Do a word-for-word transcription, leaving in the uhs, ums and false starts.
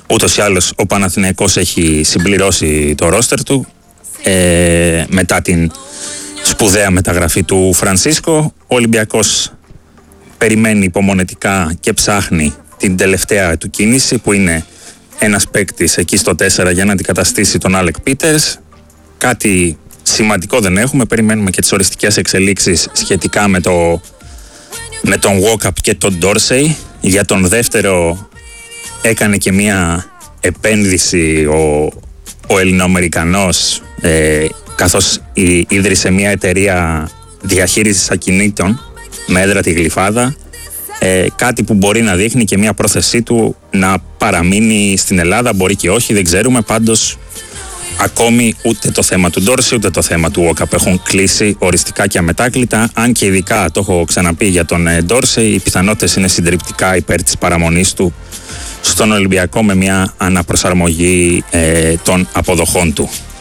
Ούτως ή άλλως ο Παναθηναϊκός έχει συμπληρώσει το ρόστερ του ε, μετά την σπουδαία μεταγραφή του Φρανσίσκο. Ο Ολυμπιακός περιμένει υπομονετικά και ψάχνει την τελευταία του κίνηση, που είναι ένας παίκτης εκεί στο τέσσερα για να αντικαταστήσει τον Άλεκ Πίτερς. Κάτι σημαντικό δεν έχουμε, περιμένουμε και τις οριστικές εξελίξεις σχετικά με, το, με τον Walkup και τον Dorsey. Για τον δεύτερο έκανε και μία επένδυση ο, ο Ελληνοαμερικανός, ε, καθώς ίδρυσε μία εταιρεία διαχείρισης ακινήτων με έδρα τη Γλυφάδα, ε, κάτι που μπορεί να δείχνει και μία πρόθεσή του να παραμείνει στην Ελλάδα, μπορεί και όχι, δεν ξέρουμε. Πάντως ακόμη ούτε το θέμα του Ντόρση ούτε το θέμα του Walkup έχουν κλείσει οριστικά και αμετάκλητα, αν και ειδικά το έχω ξαναπεί για τον Ντόρση, οι πιθανότητες είναι συντριπτικά υπέρ της παραμονής του στον Ολυμπιακό με μια αναπροσαρμογή ε, των αποδοχών του.